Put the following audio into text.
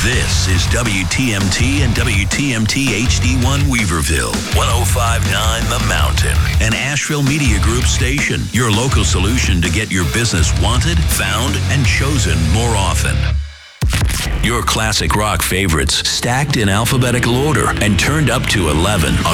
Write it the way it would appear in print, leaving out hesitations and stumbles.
This is WTMT and WTMT HD1 Weaverville, 105.9 The Mountain, an Asheville Media Group station, your local solution to get your business wanted, found, and chosen more often. Your classic rock favorites stacked in alphabetical order and turned up to 11